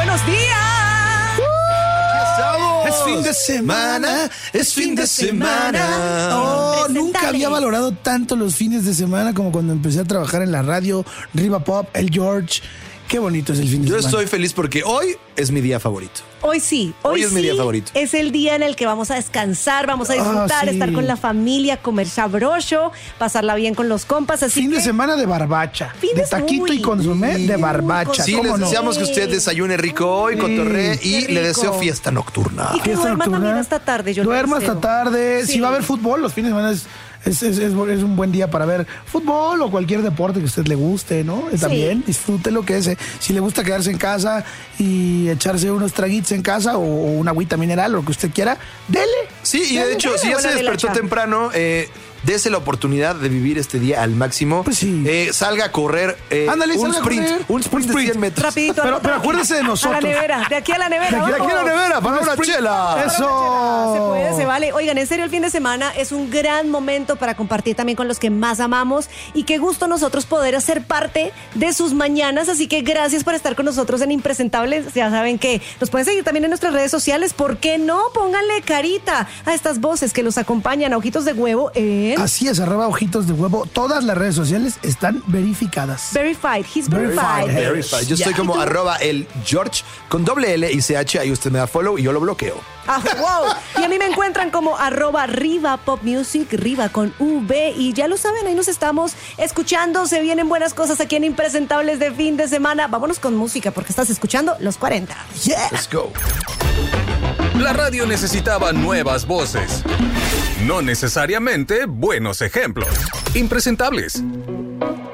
buenos días. Es fin de semana, es fin de semana. Oh, nunca había valorado tanto los fines de semana como cuando empecé a trabajar en la radio, Riva Pop, el George. Qué bonito es el fin de semana. Yo estoy feliz porque hoy es mi día favorito. Hoy sí, Hoy es mi día favorito. Es el día en el que vamos a descansar, vamos a disfrutar, sí. estar con la familia, comer sabroso, pasarla bien con los compas. Así Fin que de semana de barbacha, Fin de de- taquito uy. y consomé de barbacha. Sí, ¿Cómo les no? deseamos que usted desayune rico hoy, cotorree y Qué le deseo rico. fiesta nocturna. Y que Fiesta duerma nocturna. también hasta tarde. Yo le Duerma deseo. hasta tarde. Sí. Si va a haber fútbol, los fines de semana es un buen día para ver fútbol o cualquier deporte que a usted le guste, ¿no? También disfrute lo que es. Si le gusta quedarse en casa y echarse unos traguitos en casa o una agüita mineral o lo que usted quiera, dele. Sí, y de hecho, si ya se despertó temprano, dese la oportunidad de vivir este día al máximo. Pues sí. Salga a correr Ándale, un salga a sprint, correr. un sprint de 100 metros. Rapidito. Pero acuérdese de nosotros. A la nevera, de aquí a la nevera. De aquí a vamos. la nevera, para una chela. Eso. Se puede, se vale. Oigan, en serio, el fin de semana es un gran momento para compartir también con los que más amamos y qué gusto nosotros poder ser parte de sus mañanas. Así que gracias por estar con nosotros en Impresentables. Ya saben que nos pueden seguir también en nuestras redes sociales. ¿Por qué no? Pónganle carita a estas voces que los acompañan a Ojitos de Huevo en Así es, @ojitos de huevo. Todas las redes sociales están verificadas. Verified. He's verified. Verified. Yo estoy como @el George con doble L y CH. Ahí usted me da follow y yo lo bloqueo. Ah, wow. Y a mí me encuentran como @Riva Pop Music, Riva con V. Y ya lo saben, ahí nos estamos escuchando. Se vienen buenas cosas aquí en Impresentables de fin de semana. Vámonos con música porque estás escuchando Los 40. Yeah. Let's go. La radio necesitaba nuevas voces, no necesariamente buenos ejemplos. Impresentables.